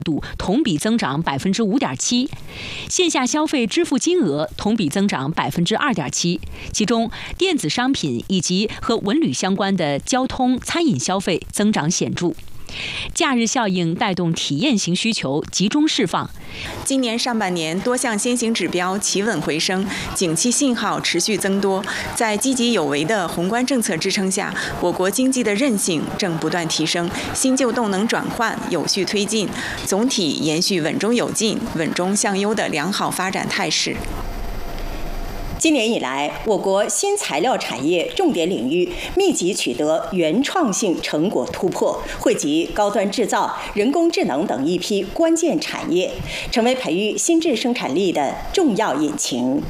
度同比增长5.7%，线下消费支付金额同比增长2.7%，其中电子商品以及和文旅相关的交通、餐饮消费增长显著。假日效应带动体验型需求集中释放。 今年上半年多项先行指标企稳回升，景气信号持续增多。在积极有为的宏观政策支撑下，我国经济的韧性正不断提升，新旧动能转换有序推进，总体延续稳中有进、稳中向优的良好发展态势。 今年以来，我国新材料产业重点领域密集取得原创性成果突破，惠及高端制造、人工智能等一批关键产业，成为培育新质生产力的重要引擎。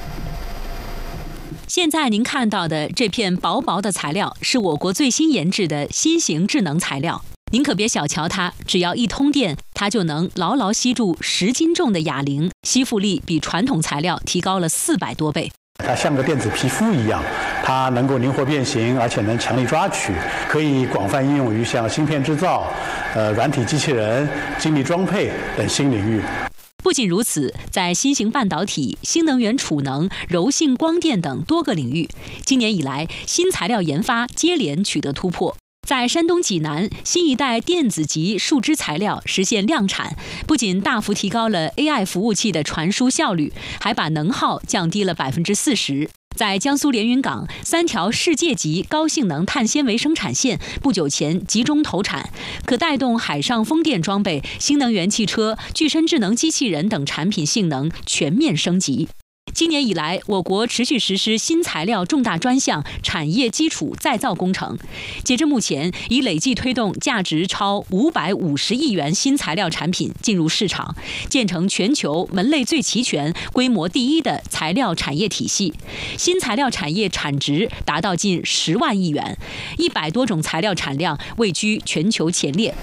现在您看到的这片薄薄的材料，是我国最新研制的新型智能材料。您可别小瞧它，只要一通电，它就能牢牢吸住10斤重的哑铃，吸附力比传统材料提高了400多倍。 它像个电子皮肤一样，它能够灵活变形，而且能强力抓取，可以广泛应用于像芯片制造、软体机器人、精密装配等新领域。 不仅如此，在新型半导体、新能源储能、柔性光电等多个领域，今年以来新材料研发接连取得突破。在山东济南，新一代电子级树脂材料实现量产，不仅大幅提高了 AI 服务器的传输效率，还把能耗降低了40%。在江苏连云港，3条世界级高性能碳纤维生产线不久前集中投产，可带动海上风电装备、新能源汽车、具身智能机器人等产品性能全面升级。今年以来，我国持续实施新材料重大专项产业基础再造工程，截至目前，已累计推动价值超550亿元新材料产品进入市场，建成全球门类最齐全、规模第一的材料产业体系。新材料产业产值达到近10万亿元，100多种材料产量位居全球前列。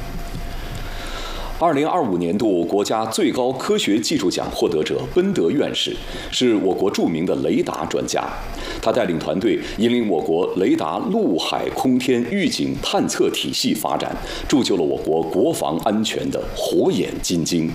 2025年度国家最高科学技术奖获得者奔德院士是我国著名的雷达专家，他带领团队引领我国雷达陆海空天预警探测体系发展，铸就了我国国防安全的火眼金睛。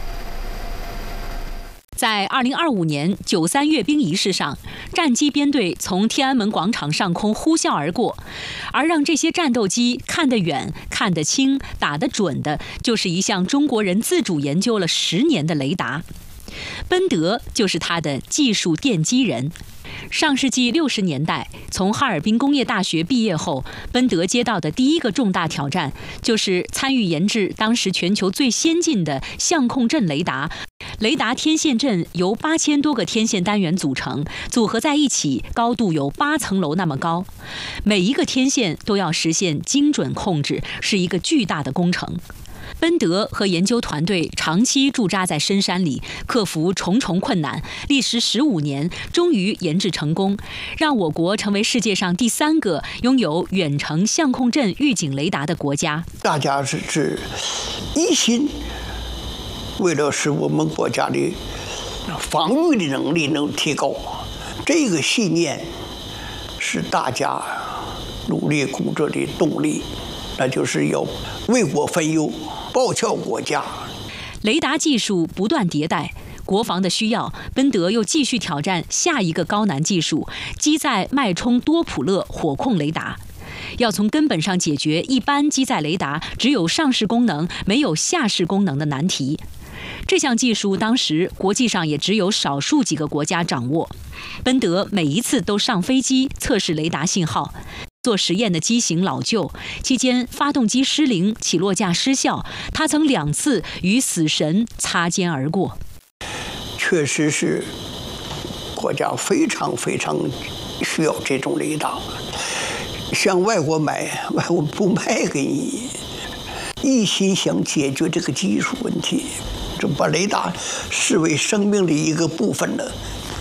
在2025年93阅兵仪式上，战机编队从天安门广场上空呼啸而过，而让这些战斗机看得远、看得清、打得准的，就是一项中国人自主研究了10年的雷达。奔德就是他的技术奠基人。上世纪60年代，从哈尔滨工业大学毕业后，奔德接到的第一个重大挑战，就是参与研制当时全球最先进的相控阵雷达。雷达天线阵由8000多个天线单元组成，组合在一起，高度有8层楼那么高。每一个天线都要实现精准控制，是一个巨大的工程。奔德和研究团队长期驻扎在深山里，克服重重困难，历时15年，终于研制成功，让我国成为世界上第3个拥有远程相控阵预警雷达的国家。 大家是一心为了使我们国家的防御的能力能提高，这个信念是大家努力工作的动力，那就是要为国分忧，报效国家。 雷达技术不断迭代，国防的需要，奔德又继续挑战下一个高难技术——机载脉冲多普勒火控雷达。要从根本上解决一般机载雷达只有上视功能没有下视功能的难题。这项技术当时国际上也只有少数几个国家掌握。奔德每一次都上飞机测试雷达信号，做实验的机型老旧，期间发动机失灵，起落架失效，他曾2次与死神擦肩而过。 确实是国家非常非常需要这种雷达，向外国买，外国不卖给你，一心想解决这个技术问题，就把雷达视为生命的一个部分了。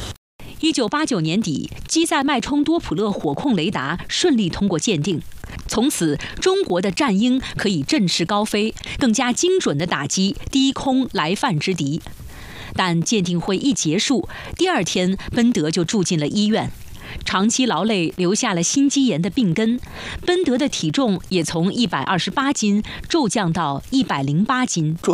1989年底，机载脉冲多普勒火控雷达顺利通过鉴定，从此中国的战鹰可以振翅高飞，更加精准地打击低空来犯之敌。但鉴定会一结束，第2天奔德就住进了医院。 长期劳累留下了心肌炎的病根，奔德的体重也从128斤骤降到108斤。